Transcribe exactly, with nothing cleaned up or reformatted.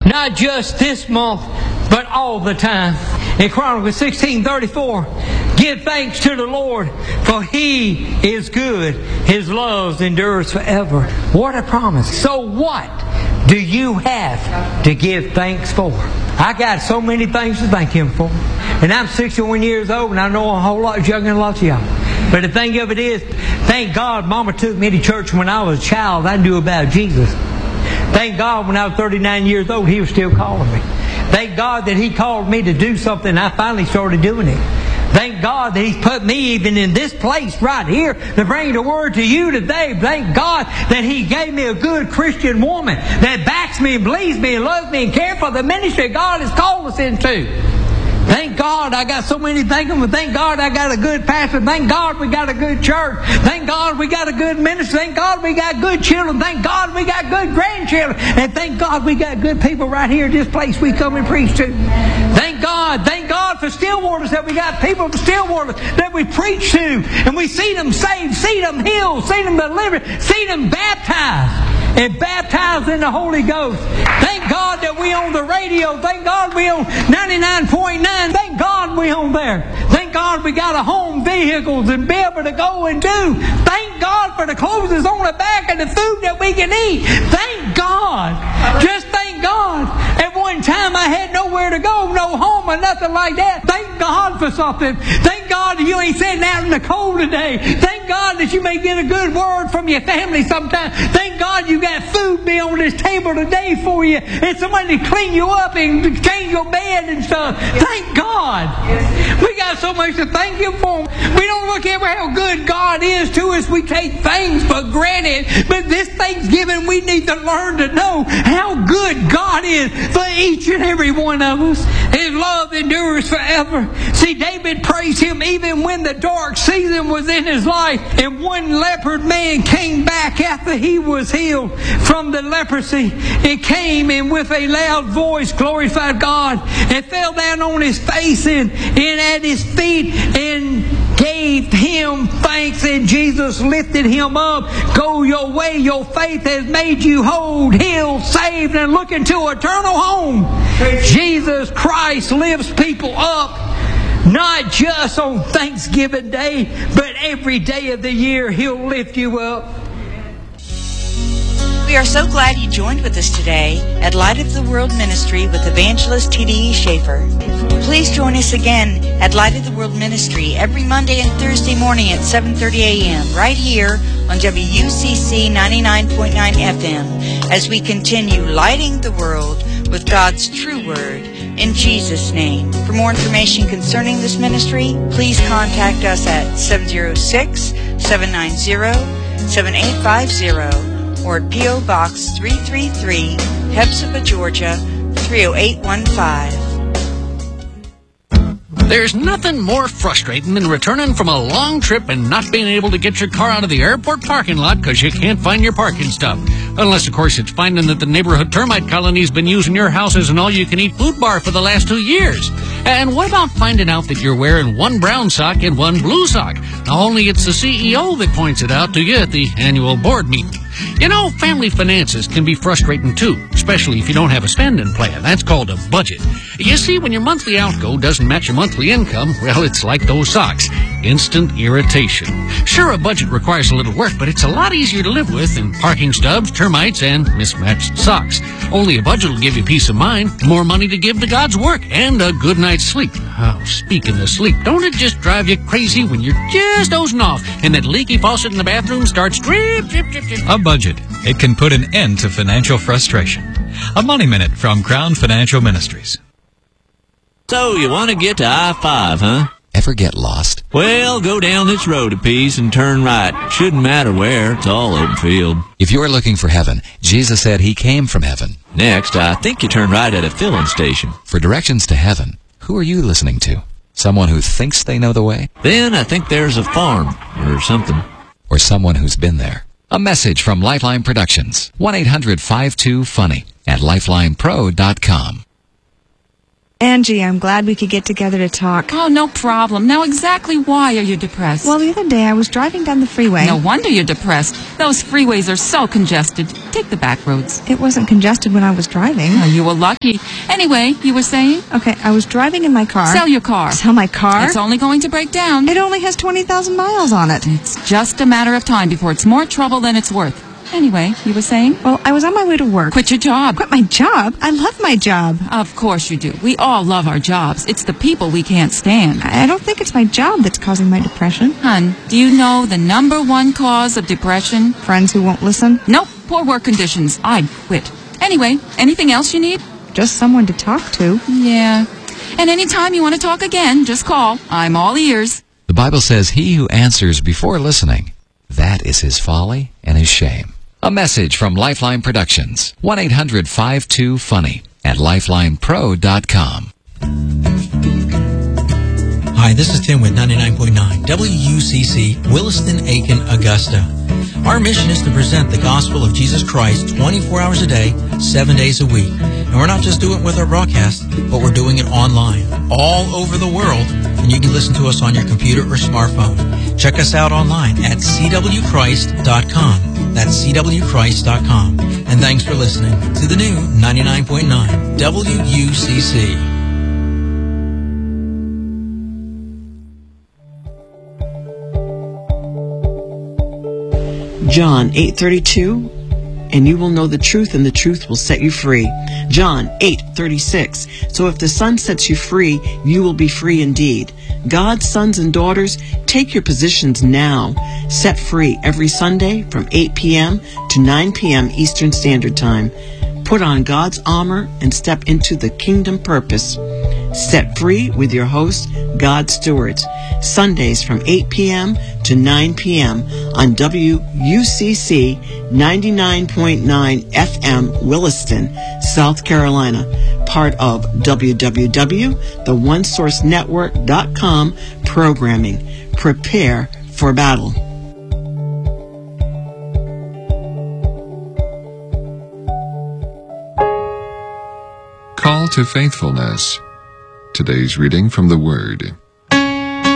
Not just this month, but all the time. In Chronicles sixteen thirty-four, give thanks to the Lord, for He is good. His love endures forever. What a promise. So what do you have to give thanks for? I got so many things to thank Him for. And I'm sixty-one years old, and I know a whole lot younger than lots of y'all. But the thing of it is, thank God Mama took me to church when I was a child. I knew about Jesus. Thank God when I was thirty-nine years old, He was still calling me. Thank God that He called me to do something, and I finally started doing it. Thank God that He's put me even in this place right here to bring the Word to you today. Thank God that He gave me a good Christian woman that backs me and believes me and loves me and cares for the ministry God has called us into. Thank God I got so many things. Thank God I got a good pastor. Thank God we got a good church. Thank God we got a good ministry. Thank God we got good children. Thank God we got good grandchildren. And thank God we got good people right here in this place we come and preach to. Thank God. Thank God for Stillwaters that we got people from Stillwaters that we preach to. And we see them saved, see them healed, see them delivered, see them baptized. And baptized in the Holy Ghost. Thank God that we on the radio. Thank God we on ninety-nine point nine. Thank God we on there. Thank God we got a home vehicles and be able to go and do. Thank God for the clothes that's on the back and the food that we can eat. Thank God. Just thank God. At one time I had nowhere to go, no home or nothing like that. Thank God for something. Thank God that you ain't sitting out in the cold today. Thank God that you may get a good word from your family sometime. Thank God you got food be on this table today for you, and somebody to clean you up and change your bed and stuff. Thank God. We got so much to thank Him for. We don't look at how good God is to us. We take things for granted. But this Thanksgiving, we need to learn to know how good God is for each and every one of us. His love endures forever. See, David praised Him even when the dark season was in his life, and one leopard man came back after he was healed from the leprosy. It came and with a loud voice glorified God and fell down on his face and, and at his feet and gave Him thanks. And Jesus lifted him up. Go your way. Your faith has made you whole, healed, saved, and looking to eternal home. Jesus Christ lifts people up. Not just on Thanksgiving Day, but every day of the year He'll lift you up. We are so glad you joined with us today at Light of the World Ministry with Evangelist T D E Schaefer. Please join us again at Light of the World Ministry every Monday and Thursday morning at seven thirty a.m. right here on W C C ninety-nine point nine F M as we continue lighting the world with God's true word in Jesus' name. For more information concerning this ministry, please contact us at seven oh six, seven nine zero, seven eight five zero or at P O Box three three three, Hepzibah, Georgia three oh eight one five. There's nothing more frustrating than returning from a long trip and not being able to get your car out of the airport parking lot because you can't find your parking stop. Unless, of course, it's finding that the neighborhood termite colony's been using your house as an all-you-can-eat food bar for the last two years. And what about finding out that you're wearing one brown sock and one blue sock? Now, only it's the C E O that points it out to you at the annual board meeting. You know, family finances can be frustrating too, especially if you don't have a spending plan. That's called a budget. You see, when your monthly outgo doesn't match your monthly income, well, it's like those socks. Instant irritation. Sure, a budget requires a little work, but it's a lot easier to live with than parking stubs, termites, and mismatched socks. Only a budget will give you peace of mind, more money to give to God's work, and a good night's sleep. Oh, speaking of sleep, don't it just drive you crazy when you're just dozing off and that leaky faucet in the bathroom starts drip, drip, drip, drip? A budget. It can put an end to financial frustration. A Money Minute from Crown Financial Ministries. So, you want to get to I five, huh? Ever get lost? Well, go down this road a piece and turn right. Shouldn't matter where, it's all open field. If you're looking for heaven, Jesus said He came from heaven. Next, I think you turn right at a filling station. For directions to heaven, who are you listening to? Someone who thinks they know the way? Then I think there's a farm, or something. Or someone who's been there. A message from Lifeline Productions. one eight hundred five two funny at lifeline pro dot com. Angie, I'm glad we could get together to talk. Oh, no problem. Now, exactly why are you depressed? Well, the other day I was driving down the freeway. No wonder you're depressed. Those freeways are so congested. Take the back roads. It wasn't congested when I was driving. Oh, you were lucky. Anyway, you were saying? Okay, I was driving in my car. Sell your car. Sell my car? It's only going to break down. It only has twenty thousand miles on it. It's just a matter of time before it's more trouble than it's worth. Anyway, you were saying? Well, I was on my way to work. Quit your job. Quit my job? I love my job. Of course you do. We all love our jobs. It's the people we can't stand. I don't think it's my job that's causing my depression. Hun, do you know the number one cause of depression? Friends who won't listen? Nope. Poor work conditions. I'd quit. Anyway, anything else you need? Just someone to talk to. Yeah. And anytime you want to talk again, just call. I'm all ears. The Bible says he who answers before listening, that is his folly and his shame. A message from Lifeline Productions. one eight hundred five two funny at lifeline pro dot com. Hi, this is Tim with ninety-nine point nine W U C C, Williston, Aiken, Augusta. Our mission is to present the gospel of Jesus Christ twenty-four hours a day, seven days a week. And we're not just doing it with our broadcast, but we're doing it online, all over the world. And you can listen to us on your computer or smartphone. Check us out online at c w christ dot com. That's c w christ dot com. And thanks for listening to the new ninety-nine point nine W U C C. John eight thirty-two, and you will know the truth, and the truth will set you free. John eight thirty-six, so if the Son sets you free, you will be free indeed. God's sons and daughters, take your positions now. Set free every Sunday from eight p.m. to nine p.m. Eastern Standard Time. Put on God's armor and step into the kingdom purpose. Set free with your host, God Stewards. Sundays from eight p.m. to nine p.m. on W U C C ninety-nine point nine F M Williston, South Carolina. Part of w w w dot the one source network dot com programming. Prepare for battle. Call to Faithfulness. Today's reading from the Word.